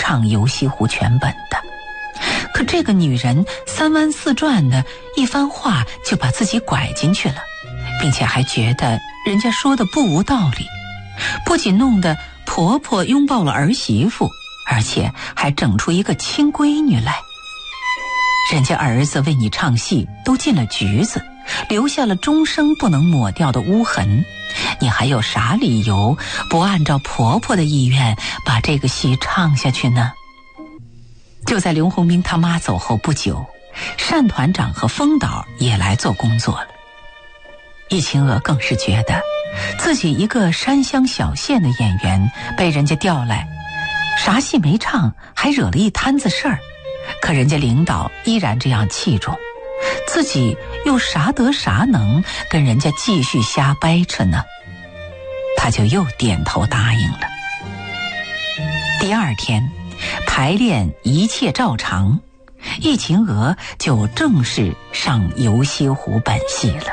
唱《游西湖》全本的。可这个女人三弯四转的一番话就把自己拐进去了，并且还觉得人家说的不无道理，不仅弄得婆婆拥抱了儿媳妇，而且还整出一个亲闺女来。人家儿子为你唱戏都进了局子，留下了终生不能抹掉的污痕，你还有啥理由不按照婆婆的意愿把这个戏唱下去呢？就在刘洪明他妈走后不久，单团长和风导也来做工作了。易秦娥更是觉得自己一个山乡小县的演员被人家调来，啥戏没唱，还惹了一摊子事儿，可人家领导依然这样器重，自己又啥得啥能跟人家继续瞎掰扯呢？他就又点头答应了。第二天排练一切照常，易秦娥就正式上游西湖本戏了。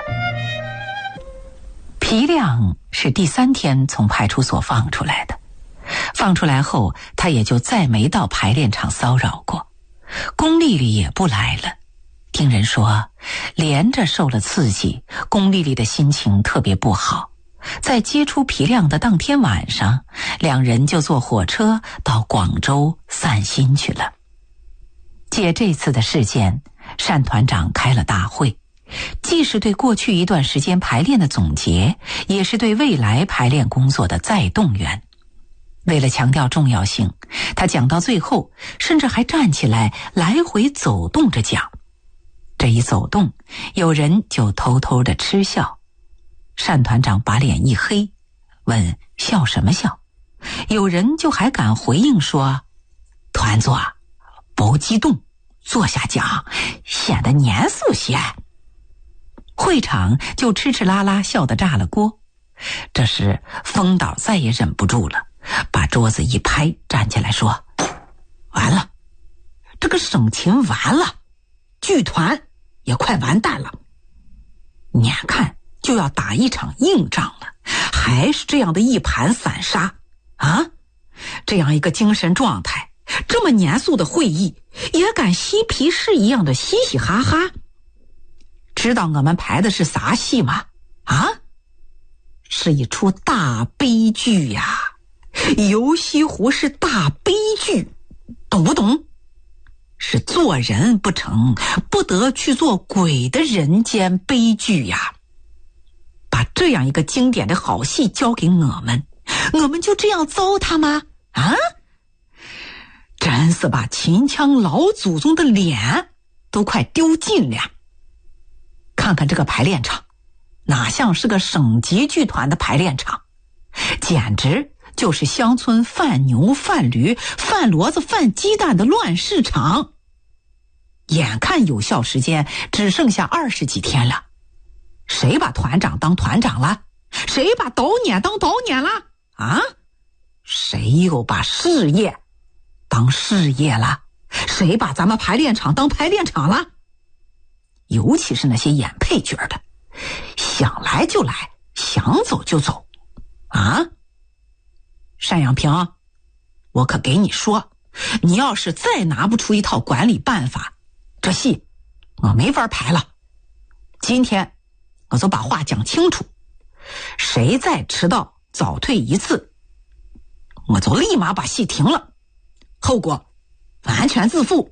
皮亮是第3天从派出所放出来的，放出来后他也就再没到排练场骚扰过，龚丽丽也不来了。听人说连着受了刺激，龚丽丽的心情特别不好，在接触皮亮的当天晚上，两人就坐火车到广州散心去了。借这次的事件，单团长开了大会，既是对过去一段时间排练的总结，也是对未来排练工作的再动员。为了强调重要性，他讲到最后甚至还站起来来回走动着讲。这一走动，有人就偷偷的嗤笑。单团长把脸一黑，问笑什么笑？有人就还敢回应说，团座不激动，坐下讲显得严肃些。会场就吃吃拉拉笑得炸了锅。这时风导再也忍不住了，把桌子一拍，站起来说，完了，这个省琴完了，剧团也快完蛋了，眼看就要打一场硬仗了，还是这样的一盘散沙啊！这样一个精神状态，这么严肃的会议，也敢嬉皮士一样的嘻嘻哈哈。知道我们排的是啥戏吗？啊，是一出大悲剧呀！游西湖是大悲剧，懂不懂？是做人不成，不得去做鬼的人间悲剧呀！把这样一个经典的好戏交给我们就这样糟蹋吗？啊！真是把秦腔老祖宗的脸都快丢尽了。看看这个排练场，哪像是个省级剧团的排练场，简直就是乡村贩牛贩驴贩骡子贩鸡蛋的乱市场。眼看有效时间只剩下20几天了，谁把团长当团长了？谁把导演当导演了？啊？谁又把事业当事业了？谁把咱们排练场当排练场了？尤其是那些演配角的，想来就来，想走就走啊！单阳平，我可给你说，你要是再拿不出一套管理办法，这戏我没法排了。今天我就把话讲清楚，谁再迟到早退一次，我就立马把戏停了，后果完全自负。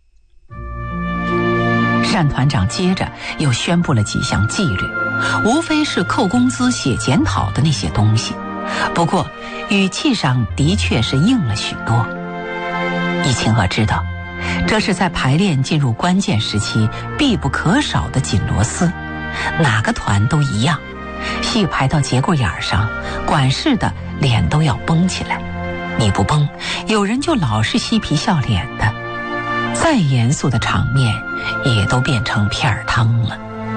单团长接着又宣布了几项纪律，无非是扣工资写检讨的那些东西，不过语气上的确是硬了许多。易秦娥知道这是在排练进入关键时期必不可少的紧螺丝，哪个团都一样，戏排到节骨眼上，管事的脸都要绷起来，你不绷，有人就老是嬉皮笑脸的，再严肃的场面也都变成片儿汤了。